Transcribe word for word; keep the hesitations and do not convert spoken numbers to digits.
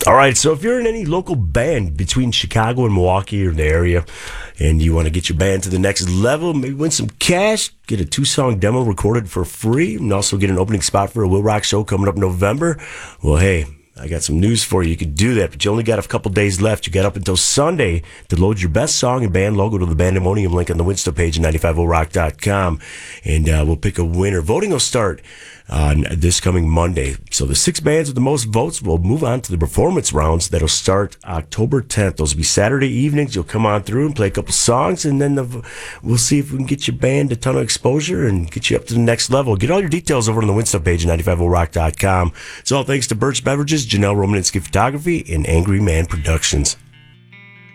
All right, so if you're in any local band between Chicago and Milwaukee or the area, and you want to get your band to the next level, maybe win some cash, get a two-song demo recorded for free, and also get an opening spot for a Will Rock show coming up in November, well, hey, I got some news for you. You can do that, but you only got a couple days left. You got up until Sunday to load your best song and band logo to the Bandemonium link on the Winsto page at nine five oh rock dot com, and uh, we'll pick a winner. Voting will start on this coming Monday. So the six bands with the most votes will move on to the performance rounds that'll start October tenth. Those will be Saturday evenings. You'll come on through and play a couple songs, and then the, we'll see if we can get your band a ton of exposure and get you up to the next level. Get all your details over on the Winsto page at nine five oh rock dot com. It's all thanks to Birch Beverages, Janelle Romaninski Photography, and Angry Man Productions.